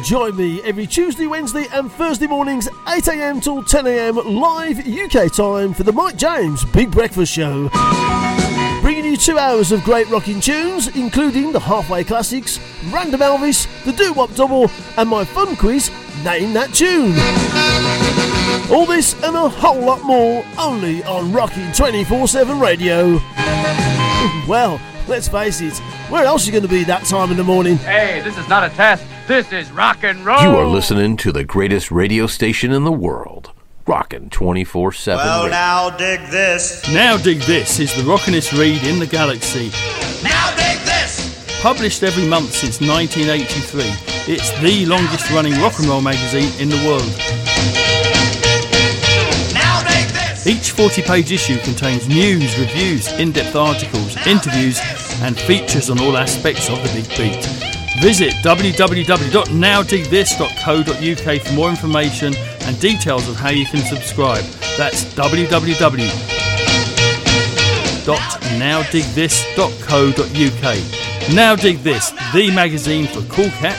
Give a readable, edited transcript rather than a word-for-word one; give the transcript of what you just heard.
Join me every Tuesday, Wednesday and Thursday mornings 8am till 10am live UK time for the Mike James Big Breakfast Show. Bringing you 2 hours of great rocking tunes, including the Halfway Classics, Random Elvis, the Doo-Wop Double and my fun quiz, Name That Tune. All this and a whole lot more only on Rockin' 24/7 Radio. Well, let's face it, where else are you going to be that time in the morning? Hey, this is not a test. This is rock and roll. You are listening to the greatest radio station in the world. Rockin' 24/7. Well, radio. now dig this. Now Dig This is the rockinest read in the galaxy. Now dig this. Published every month since 1983, it's the longest running rock and roll magazine in the world. Now dig this. Each 40-page issue contains news, reviews, in-depth articles, interviews and features on all aspects of the Big Beat. Visit www.nowdigthis.co.uk for more information and details of how you can subscribe. That's www.nowdigthis.co.uk. Now Dig This, the magazine for cool cats